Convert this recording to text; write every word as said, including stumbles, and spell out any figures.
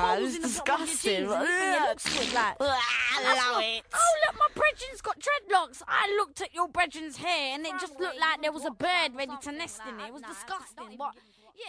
man. holes It's in the bottom of your disgusting. jeans and you think it looks good, like. I And I love thought, it. oh, look, my brethren's got dreadlocks. I looked at your brethren's hair and it just looked like there was a bird ready to nest in it. It was disgusting. But